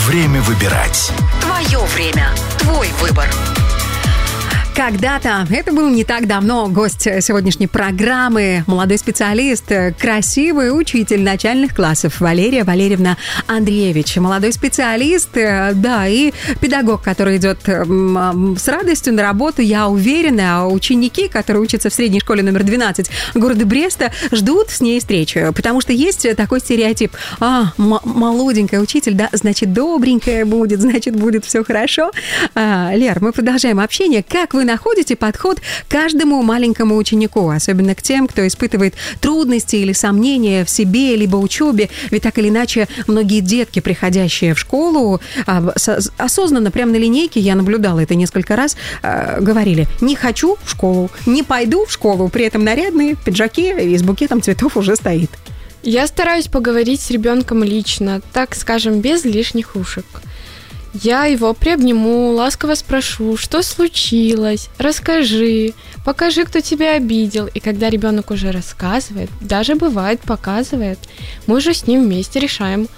Время выбирать. Твое время. Твой выбор. Когда-то, это было не так давно, гость сегодняшней программы, молодой специалист, красивый учитель начальных классов Валерия Валерьевна Андреевич. Молодой специалист, да, и педагог, который идет с радостью на работу, я уверена. А ученики, которые учатся в средней школе номер 12 города Бреста, ждут с ней встречи, потому что есть такой стереотип. Молоденькая учитель, да, значит, добренькая будет, значит, будет все хорошо. Лер, мы продолжаем общение. Как вы находите подход к каждому маленькому ученику, особенно к тем, кто испытывает трудности или сомнения в себе, либо учебе? Ведь так или иначе, многие детки, приходящие в школу, осознанно, прямо на линейке, я наблюдала это несколько раз, говорили: не хочу в школу, не пойду в школу, при этом нарядные пиджаки и с букетом цветов уже стоит. Я стараюсь поговорить с ребенком лично, так скажем, без лишних ушек. Я его приобниму, ласково спрошу, что случилось, расскажи, покажи, кто тебя обидел. И когда ребенок уже рассказывает, даже бывает показывает, мы уже с ним вместе решаем,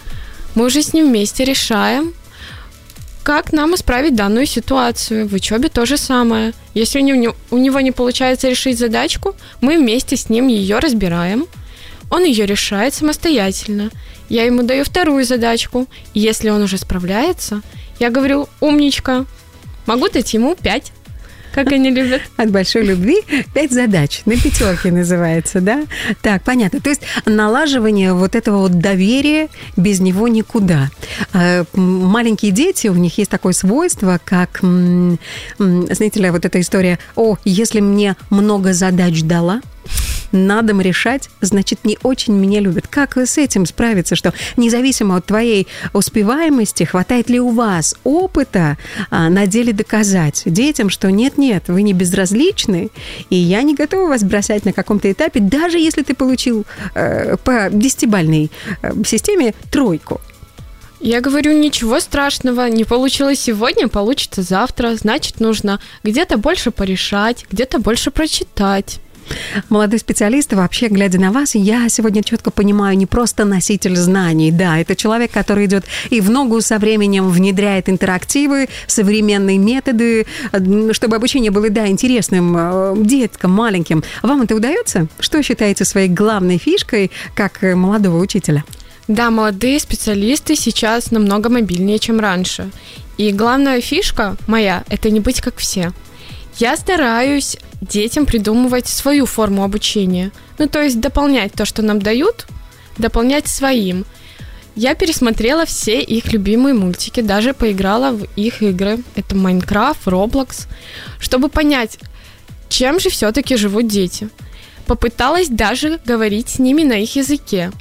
как нам исправить данную ситуацию. В учебе то же самое. Если у него не получается решить задачку, мы вместе с ним ее разбираем. Он ее решает самостоятельно. Я ему даю вторую задачку. И если он уже справляется, я говорю: умничка, могу дать ему 5, как они любят. От большой любви 5 задач. На пятерке называется, да? Так, понятно. То есть налаживание вот этого вот доверия, без него никуда. Маленькие дети, у них есть такое свойство, как, знаете ли, вот эта история: если мне много задач дала, на дом решать, значит, не очень меня любят. Как с этим справиться, что независимо от твоей успеваемости, хватает ли у вас опыта на деле доказать детям, что нет-нет, вы не безразличны, и я не готова вас бросать на каком-то этапе, даже если ты получил по 10-бальной системе 3. Я говорю: ничего страшного, не получилось сегодня, получится завтра, значит, нужно где-то больше порешать, где-то больше прочитать. Молодой специалист, вообще, глядя на вас, я сегодня четко понимаю, не просто носитель знаний, да, это человек, который идет и в ногу со временем, внедряет интерактивы, современные методы, чтобы обучение было, да, интересным деткам, маленьким. Вам это удается? Что считаете своей главной фишкой как молодого учителя? Да, молодые специалисты сейчас намного мобильнее, чем раньше. И главная фишка моя – это не быть как все. Я стараюсь детям придумывать свою форму обучения. То есть дополнять то, что нам дают, дополнять своим. Я пересмотрела все их любимые мультики, даже поиграла в их игры. Это Майнкрафт, Роблокс, чтобы понять, чем же все-таки живут дети. Попыталась даже говорить с ними на их языке.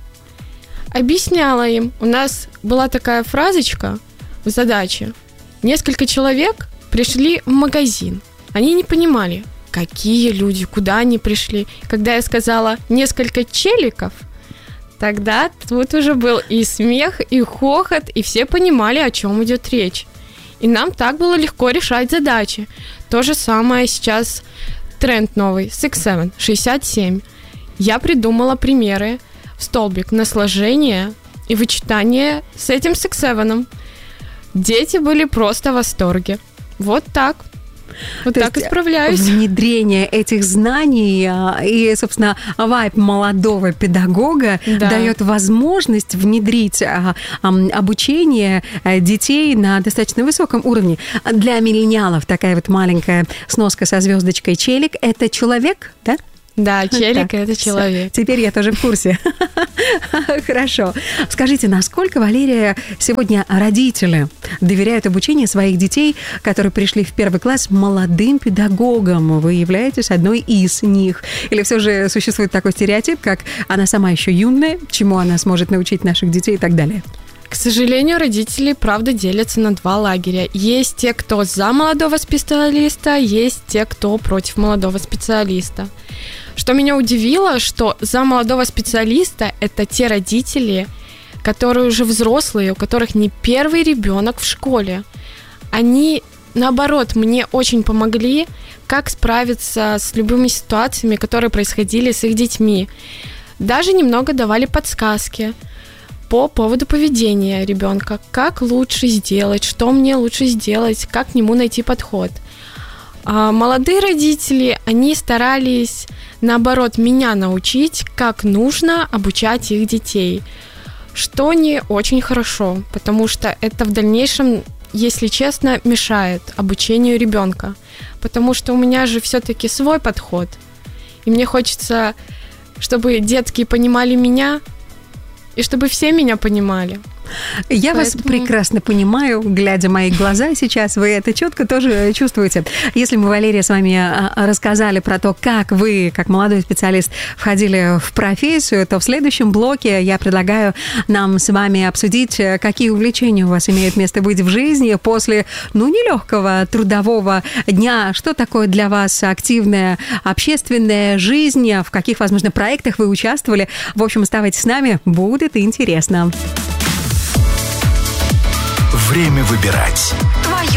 Объясняла им. У нас была такая фразочка в задаче. Несколько человек пришли в магазин. Они не понимали, какие люди, куда они пришли. Когда я сказала «несколько челиков», тогда тут уже был и смех, и хохот, и все понимали, о чем идет речь. И нам так было легко решать задачи. То же самое сейчас тренд новый, 6-7, 67. Я придумала примеры в столбик на сложение и вычитание с этим 6-7. Дети были просто в восторге. Вот так. Вот то так и справляюсь. Внедрение этих знаний и, собственно, вайб молодого педагога дает возможность внедрить обучение детей на достаточно высоком уровне. Для миллениалов такая вот маленькая сноска со звездочкой челик – это человек, да? Да, челик – это человек. Теперь я тоже в курсе. Хорошо. Скажите, насколько, Валерия, сегодня родители доверяют обучению своих детей, которые пришли в 1 класс, молодым педагогам? Вы являетесь одной из них? Или все же существует такой стереотип, как она сама еще юная, чему она сможет научить наших детей и так далее? К сожалению, родители, правда, делятся на 2 лагеря. Есть те, кто за молодого специалиста, есть те, кто против молодого специалиста. Что меня удивило, что за молодого специалиста это те родители, которые уже взрослые, у которых не первый ребенок в школе. Они, наоборот, мне очень помогли, как справиться с любыми ситуациями, которые происходили с их детьми. Даже немного давали подсказки. по поводу поведения ребенка. Как лучше сделать, что мне лучше сделать, как к нему найти подход. А молодые родители, они старались, наоборот, меня научить, как нужно обучать их детей, что не очень хорошо, потому что это в дальнейшем, если честно, мешает обучению ребенка, потому что у меня же все-таки свой подход, и мне хочется, чтобы детки понимали меня, и чтобы все меня понимали. Я вас прекрасно понимаю, глядя в мои глаза сейчас, вы это четко тоже чувствуете. Если мы, Валерия, с вами рассказали про то, как вы, как молодой специалист, входили в профессию, то в следующем блоке я предлагаю нам с вами обсудить, какие увлечения у вас имеют место быть в жизни после, нелегкого трудового дня. Что такое для вас активная общественная жизнь, в каких, возможно, проектах вы участвовали. В общем, оставайтесь с нами, будет интересно. Время выбирать. Твое